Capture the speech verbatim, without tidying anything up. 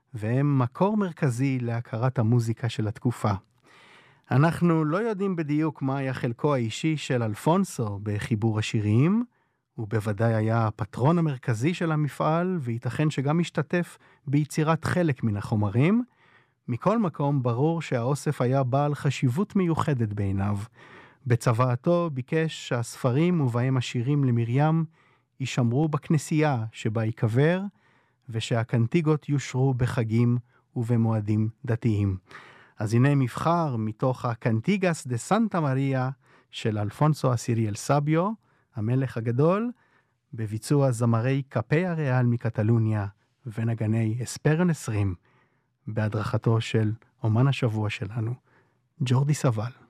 והם מקור מרכזי להכרת המוזיקה של התקופה. אנחנו לא יודעים בדיוק מה היה חלקו האישי של אלפונסו בחיבור השירים, הוא בוודאי היה הפטרון המרכזי של המפעל, וייתכן שגם השתתף ביצירת חלק מן החומרים. מכל מקום ברור שהאוסף היה בעל חשיבות מיוחדת בעיניו. בצוואתו ביקש שהספרים ובהם השירים למרים יישמרו בכנסייה שבה יקבר, ושהקנטיגות יושרו בחגים ובמועדים דתיים. אז הנה מבחר מתוך הקנטיגס דה סנטה מריה של אלפונסו הסיריאל סביו, המלך הגדול, בביצוע זמרי קפי הריאל מקטלוניה ונגני אספרן עשרים, בהדרכתו של אומן השבוע שלנו, ג'ורדי סבל.